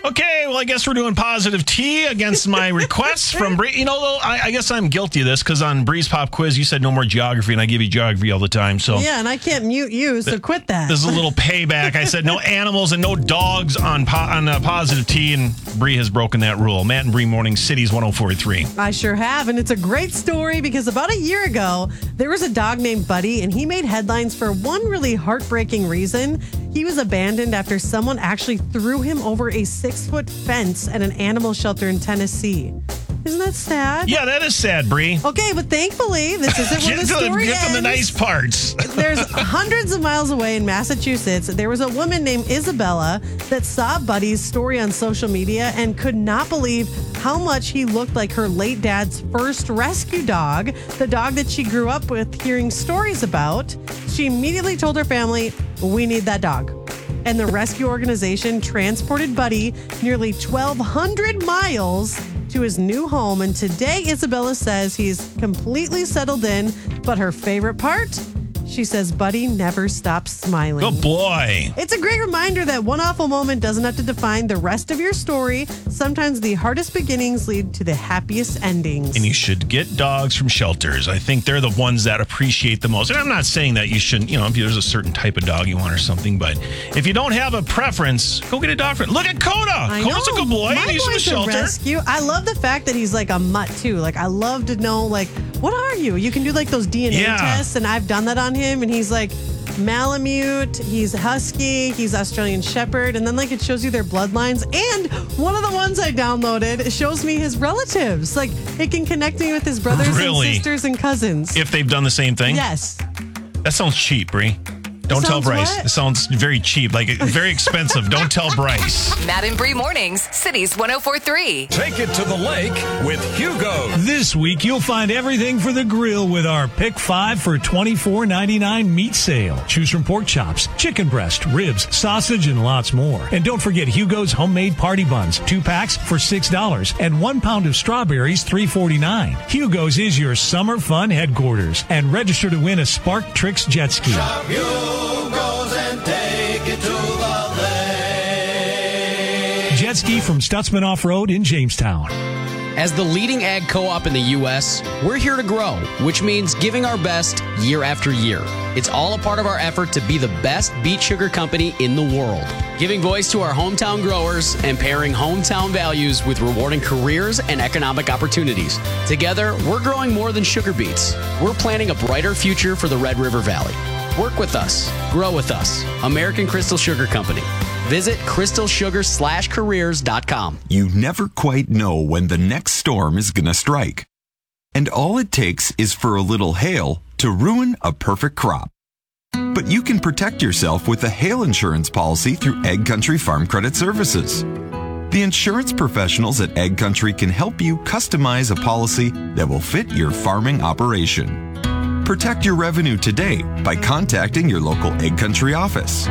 Okay, well, I guess we're doing positive T against my requests from Bree. You know, though, I guess I'm guilty of this because on Bree's Pop Quiz, you said no more geography, and I give you geography all the time. So Yeah, and I can't mute you, so quit that. This is a little payback. I said no animals and no dogs on positive T, and Bree has broken that rule. Matt and Bree Morning, Cities 104.3. I sure have, and it's a great story because about a year ago, there was a dog named Buddy, and he made headlines for one really heartbreaking reason. He was abandoned after someone actually threw him over a 6-foot fence at an animal shelter in Tennessee. Isn't that sad? Yeah, that is sad, Bree. Okay, but thankfully, this isn't where the story Get to the ends. nice parts. There's hundreds of miles away in Massachusetts, there was a woman named Isabella that saw Buddy's story on social media and could not believe how much he looked like her late dad's first rescue dog, the dog that she grew up with hearing stories about. She immediately told her family, "We need that dog." And the rescue organization transported Buddy nearly 1,200 miles to his new home. And today, Isabella says he's completely settled in. But her favorite part? She says Buddy never stops smiling. Good boy. It's a great reminder that one awful moment doesn't have to define the rest of your story. Sometimes the hardest beginnings lead to the happiest endings. And you should get dogs from shelters. I think they're the ones that appreciate the most. And I'm not saying that you shouldn't, if there's a certain type of dog you want or something, but if you don't have a preference, go get a dog. Look at Coda. Coda's a good boy. My He's from a boy's shelter. rescue. I love the fact that he's like a mutt too. Like I love to know what are you? You can do like those DNA tests, and I've done that on him, and he's like Malamute, he's Husky, he's Australian Shepherd, and then it shows you their bloodlines. And one of the ones I downloaded, it shows me his relatives. Like it can connect me with his brothers and sisters and cousins. If they've done the same thing? Yes. That sounds cheap, Bree. Don't tell Bryce. What? It sounds very cheap, very expensive. Don't tell Bryce. Matt and Bree Mornings, Cities 104.3. Take it to the lake with Hugo. This week, you'll find everything for the grill with our Pick 5 for $24.99 meat sale. Choose from pork chops, chicken breast, ribs, sausage, and lots more. And don't forget Hugo's homemade party buns, 2 packs for $6, and 1 pound of strawberries, $3.49. Hugo's is your summer fun headquarters. And register to win a Spark Tricks jet ski. Shop Hugo's and take it to the lake. Jet ski from Stutzman Off-Road in Jamestown. As the leading ag co-op in the U.S., we're here to grow, which means giving our best year after year. It's all a part of our effort to be the best beet sugar company in the world. Giving voice to our hometown growers and pairing hometown values with rewarding careers and economic opportunities. Together, we're growing more than sugar beets. We're planning a brighter future for the Red River Valley. Work with us. Grow with us. American Crystal Sugar Company. Visit crystalsugar/careers.com. You never quite know when the next storm is going to strike. And all it takes is for a little hail to ruin a perfect crop. But you can protect yourself with a hail insurance policy through Ag Country Farm Credit Services. The insurance professionals at Ag Country can help you customize a policy that will fit your farming operation. Protect your revenue today by contacting your local Ag Country office.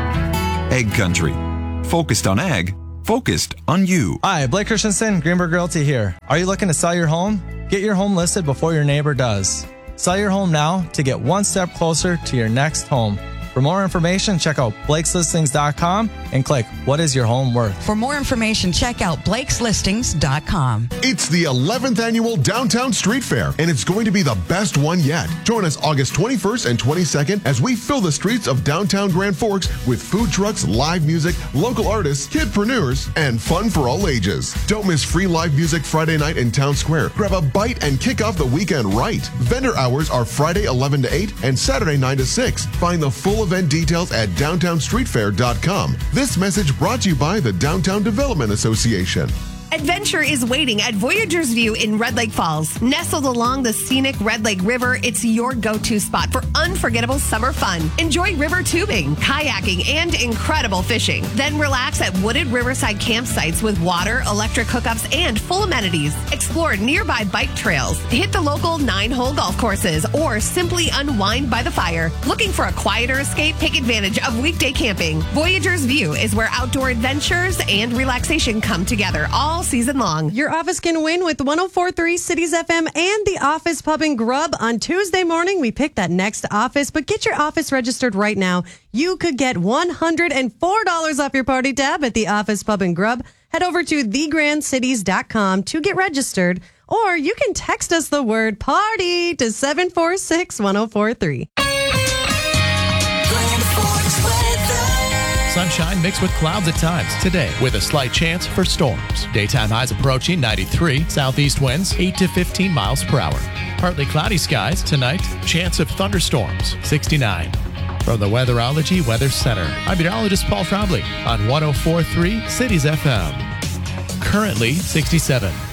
Ag Country. Focused on ag, focused on you. Hi, Blake Christensen, Greenberg Realty here. Are you looking to sell your home? Get your home listed before your neighbor does. Sell your home now to get one step closer to your next home. For more information, check out Blake'sListings.com and click What is your home worth? For more information, check out Blake'sListings.com. It's the 11th annual Downtown Street Fair, and it's going to be the best one yet. Join us August 21st and 22nd as we fill the streets of downtown Grand Forks with food trucks, live music, local artists, kidpreneurs, and fun for all ages. Don't miss free live music Friday night in Town Square. Grab a bite and kick off the weekend right. Vendor hours are Friday 11 to 8 and Saturday 9 to 6. Find the full event details at downtownstreetfair.com. This message brought to you by the Downtown Development Association. Adventure is waiting at Voyager's View in Red Lake Falls. Nestled along the scenic Red Lake River, it's your go-to spot for unforgettable summer fun. Enjoy river tubing, kayaking, and incredible fishing. Then relax at wooded riverside campsites with water, electric hookups, and full amenities. Explore nearby bike trails, hit the local 9-hole golf courses, or simply unwind by the fire. Looking for a quieter escape? Take advantage of weekday camping. Voyager's View is where outdoor adventures and relaxation come together all season long. Your office can win with 104.3 Cities FM and the Office Pub and Grub. On Tuesday morning, we pick that next office, but get your office registered right now. You could get $104 off your party tab at the Office Pub and Grub. Head over to thegrandcities.com to get registered, or you can text us the word party to 746-1043. Sunshine mixed with clouds at times today with a slight chance for storms. Daytime highs approaching 93, southeast winds 8 to 15 miles per hour. Partly cloudy skies tonight, chance of thunderstorms 69. From the Weatherology Weather Center, I'm meteorologist Paul Trombley on 104.3 Cities FM. Currently 67.